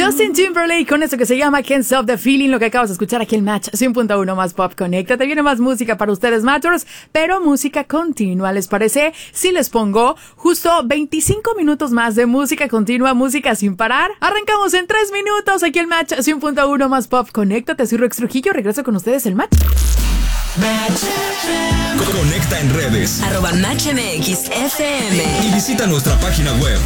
Justin Timberlake con eso que se llama Can't Stop the Feeling, lo que acabas de escuchar aquí en Match 100.1 más Pop. Conéctate, viene más música para ustedes, Matchers, pero música continua. ¿Les parece si les pongo justo 25 minutos más de música continua, música sin parar? Arrancamos en 3 minutos aquí en Match 100.1 más Pop. Conéctate, soy Rex Trujillo, regreso con ustedes el Match. Conecta en redes @MatchMXFM y visita nuestra página web